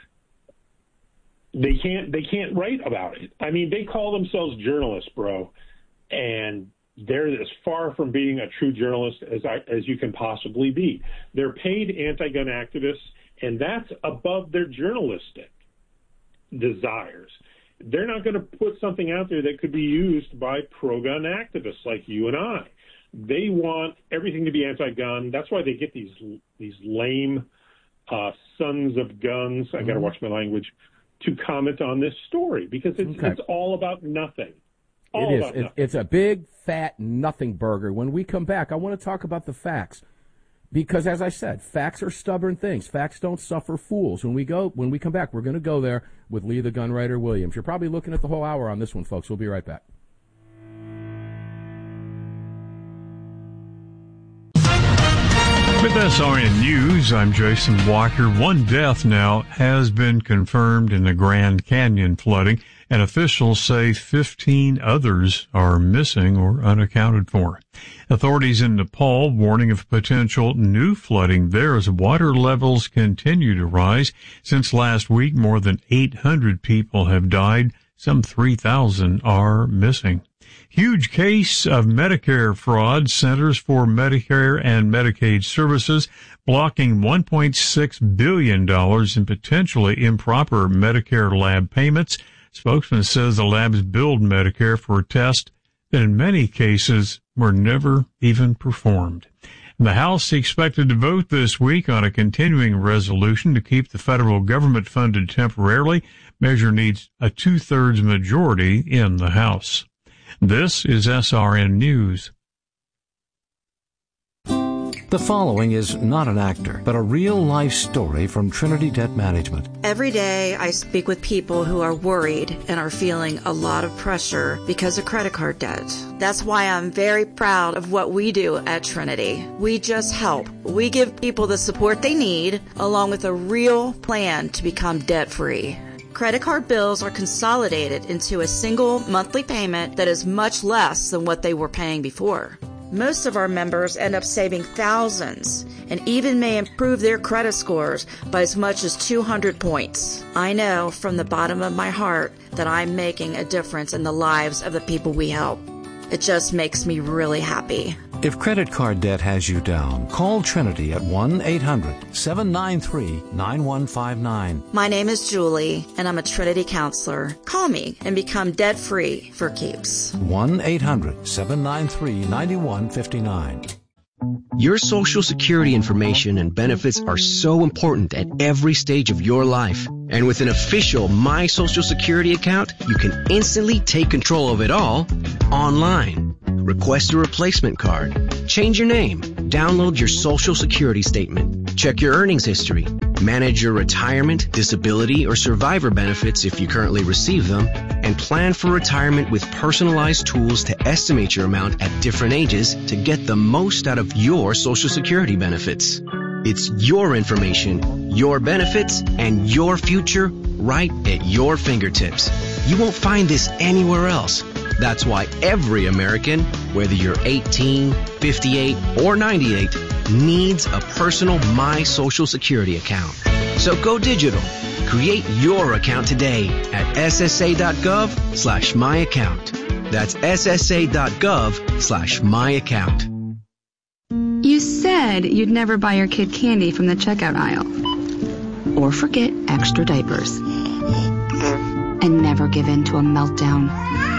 They can't. They can't write about it. I mean, they call themselves journalists, bro, and they're as far from being a true journalist as I, as you can possibly be. They're paid anti-gun activists, and that's above their journalistic desires. They're not going to put something out there that could be used by pro-gun activists like you and I. They want everything to be anti-gun. That's why they get these these lame uh, sons of guns. I got to watch my language to comment on this story because it's okay. It's all about nothing. All it is. About it, nothing. It's a big fat nothing burger. When we come back, I want to talk about the facts. Because, as I said, facts are stubborn things. Facts don't suffer fools. When we go, when we come back, we're going to go there with Lee the Gunwriter Williams. You're probably looking at the whole hour on this one, folks. We'll be right back. With S R N News, I'm Jason Walker. One death now has been confirmed in the Grand Canyon flooding, and officials say fifteen others are missing or unaccounted for. Authorities in Nepal warning of potential new flooding there as water levels continue to rise. Since last week, more than eight hundred people have died. Some three thousand are missing. Huge case of Medicare fraud. Centers for Medicare and Medicaid Services blocking one point six billion dollars in potentially improper Medicare lab payments. Spokesman says the labs billed Medicare for tests that in many cases were never even performed. The House expected to vote this week on a continuing resolution to keep the federal government funded temporarily. Measure needs a two-thirds majority in the House. This is S R N News. The following is not an actor, but a real-life story from Trinity Debt Management. Every day I speak with people who are worried and are feeling a lot of pressure because of credit card debt. That's why I'm very proud of what we do at Trinity. We just help. We give people the support they need, along with a real plan to become debt-free. Credit card bills are consolidated into a single monthly payment that is much less than what they were paying before. Most of our members end up saving thousands and even may improve their credit scores by as much as two hundred points. I know from the bottom of my heart that I'm making a difference in the lives of the people we help. It just makes me really happy. If credit card debt has you down, call Trinity at one eight hundred seven nine three nine one five nine. My name is Julie, and I'm a Trinity counselor. Call me and become debt-free for keeps. one eight hundred seven nine three nine one five nine. Your Social Security information and benefits are so important at every stage of your life. And with an official My Social Security account, you can instantly take control of it all online. Request a replacement card. Change your name. Download your Social Security statement. Check your earnings history. Manage your retirement, disability, or survivor benefits if you currently receive them. And plan for retirement with personalized tools to estimate your amount at different ages to get the most out of your Social Security benefits. It's your information, your benefits, and your future right at your fingertips. You won't find this anywhere else. That's why every American, whether you're eighteen, fifty-eight, or ninety-eight, needs a personal My Social Security account. So go digital. Create your account today at ssa.gov slash my account. That's ssa.gov slash my account. You said you'd never buy your kid candy from the checkout aisle. Or forget extra diapers. And never give in to a meltdown.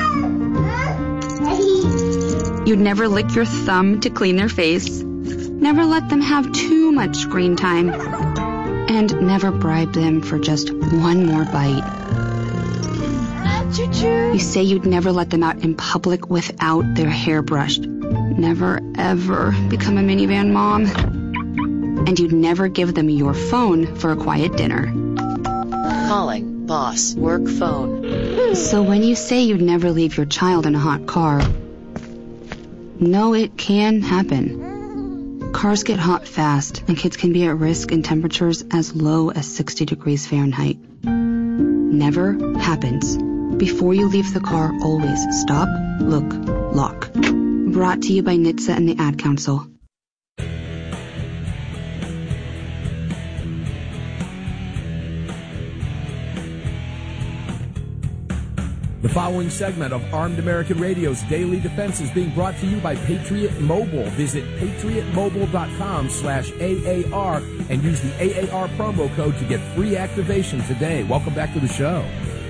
You'd never lick your thumb to clean their face. Never let them have too much screen time. And never bribe them for just one more bite. You say you'd never let them out in public without their hair brushed. Never, ever become a minivan mom. And you'd never give them your phone for a quiet dinner. Calling boss work phone. So when you say you'd never leave your child in a hot car, no, it can happen. Cars get hot fast, and kids can be at risk in temperatures as low as sixty degrees Fahrenheit. Never happens. Before you leave the car, always stop, look, lock. Brought to you by N H T S A and the Ad Council. The following segment of Armed American Radio's Daily Defense is being brought to you by Patriot Mobile. Visit patriotmobile.com slash AAR and use the A A R promo code to get free activation today. Welcome back to the show.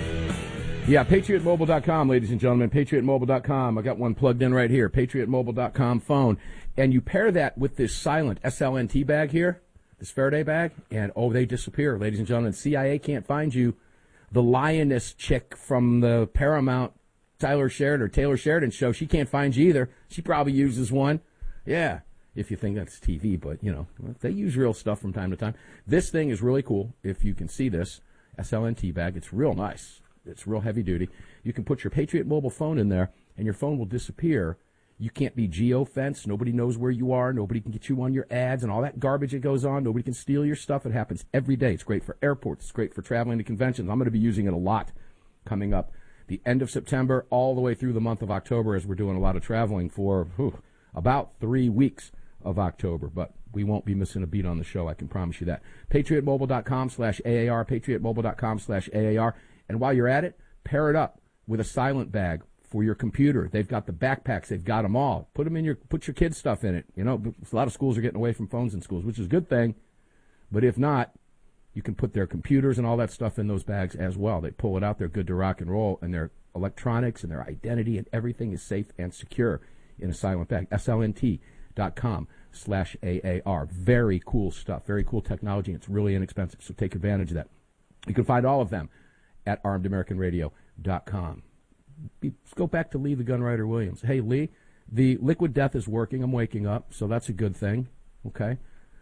Yeah, patriot mobile dot com, ladies and gentlemen, patriot mobile dot com. I got one plugged in right here, patriot mobile dot com phone. And you pair that with this silent S L N T bag here, this Faraday bag, and oh, they disappear, ladies and gentlemen. C I A can't find you. The lioness chick from the Paramount Tyler Sheridan or Taylor Sheridan show, she can't find you either. She probably uses one. Yeah, if you think that's T V, but, you know, they use real stuff from time to time. This thing is really cool, if you can see this, S L N T bag. It's real nice. It's real heavy duty. You can put your Patriot Mobile phone in there, and your phone will disappear. You can't be geo-fenced. Nobody knows where you are. Nobody can get you on your ads and all that garbage that goes on. Nobody can steal your stuff. It happens every day. It's great for airports. It's great for traveling to conventions. I'm going to be using it a lot coming up the end of September all the way through the month of October as we're doing a lot of traveling for whew, about three weeks of October. But we won't be missing a beat on the show. I can promise you that. patriot mobile dot com slash A A R, patriot mobile dot com slash A A R. And while you're at it, pair it up with a silent bag for your computer. They've got the backpacks. They've got them all. Put them in your, put your kids' stuff in it. You know, a lot of schools are getting away from phones in schools, which is a good thing. But if not, you can put their computers and all that stuff in those bags as well. They pull it out. They're good to rock and roll. And their electronics and their identity and everything is safe and secure in a silent bag. S L N T dot com slash A A R. Very cool stuff. Very cool technology. It's really inexpensive. So take advantage of that. You can find all of them at armed american radio dot com. Let's go back to Lee the Gunwriter Williams. Hey, Lee, the liquid death is working. I'm waking up, so that's a good thing. Okay?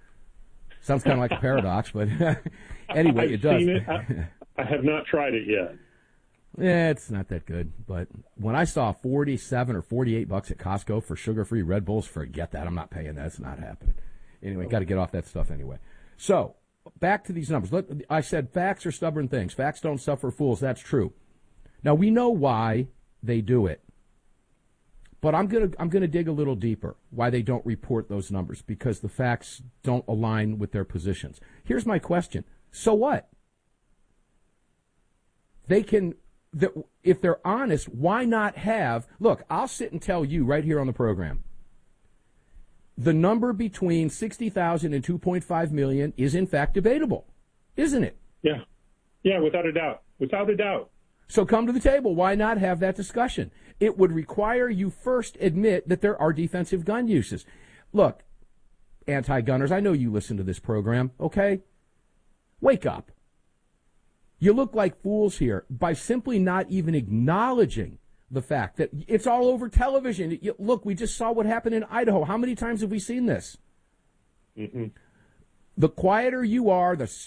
Sounds kind of like a paradox, but anyway, I've it does. Seen it. I, I have not tried it yet. Yeah, it's not that good. But when I saw forty-seven or forty-eight bucks at Costco for sugar-free Red Bulls, forget that. I'm not paying that. It's not happening. Anyway, got to get off that stuff anyway. So, back to these numbers. Look, I said facts are stubborn things. Facts don't suffer fools. That's true. Now, we know why they do it. But I'm gonna I'm gonna dig a little deeper why they don't report those numbers, because the facts don't align with their positions. Here's my question: so what? They can, if they're honest, why not have? Look, I'll sit and tell you right here on the program. The number between sixty thousand and two point five million is in fact debatable, isn't it? Yeah, yeah, without a doubt, without a doubt. So come to the table. Why not have that discussion? It would require you first admit that there are defensive gun uses. Look, anti-gunners, I know you listen to this program, okay? Wake up. You look like fools here by simply not even acknowledging the fact that it's all over television. You, look, we just saw what happened in Idaho. How many times have we seen this? Mm-hmm. The quieter you are, the